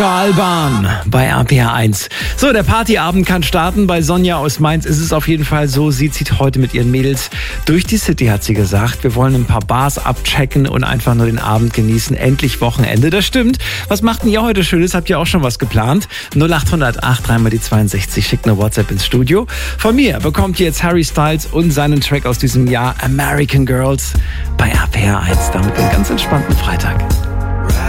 Dr. Alban bei RPR 1. So, der Partyabend kann starten. Bei Sonja aus Mainz ist es auf jeden Fall so. Sie zieht heute mit ihren Mädels durch die City, hat sie gesagt. Wir wollen ein paar Bars abchecken und einfach nur den Abend genießen. Endlich Wochenende. Das stimmt. Was macht denn ihr heute Schönes? Habt ihr auch schon was geplant? 0800 8 3 mal die 62. Schickt eine WhatsApp ins Studio. Von mir bekommt ihr jetzt Harry Styles und seinen Track aus diesem Jahr American Girls bei RPR 1. Damit einen ganz entspannten Freitag.